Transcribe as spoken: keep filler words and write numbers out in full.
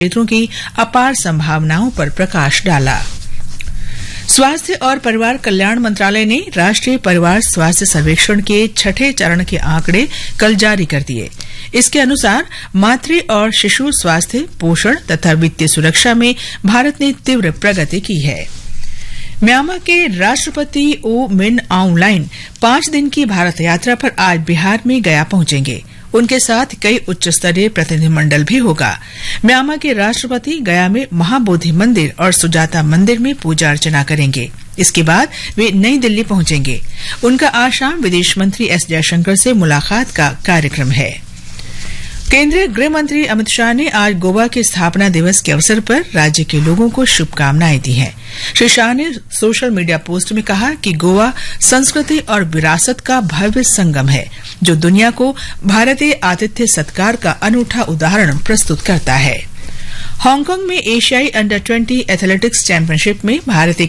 क्षेत्रों की अपार संभावनाओं पर प्रकाश डाला। स्वास्थ्य और परिवार कल्याण मंत्रालय ने राष्ट्रीय परिवार स्वास्थ्य सर्वेक्षण के छठे चरण के आंकड़े कल जारी कर दिए। इसके अनुसार मातृ और शिशु स्वास्थ्य, पोषण तथा वित्तीय सुरक्षा में भारत ने तीव्र प्रगति की है। म्यांमार के राष्ट्रपति ओ मिन आउंग लाइन पांच दिन की भारत यात्रा पर आज बिहार में गया पहुंचेंगे। उनके साथ कई उच्च स्तरीय प्रतिनिधिमंडल भी होगा। म्यांमार के राष्ट्रपति गया में महाबोधि मंदिर और सुजाता मंदिर में पूजा अर्चना करेंगे। इसके बाद वे नई दिल्ली पहुंचेंगे। उनका आज शाम विदेश मंत्री एस जयशंकर से मुलाकात का कार्यक्रम है। केंद्रीय गृह मंत्री अमित शाह ने आज गोवा के स्थापना दिवस के अवसर पर राज्य के लोगों को शुभकामनाएं दी हैं। श्री शाह ने सोशल मीडिया पोस्ट में कहा कि गोवा संस्कृति और विरासत का भव्य संगम है, जो दुनिया को भारतीय आतिथ्य सत्कार का अनूठा उदाहरण प्रस्तुत करता है। हांगकांग में एशियाई अंडर ट्वेंटी एथलेटिक्स चैंपियनशिप में भारतीय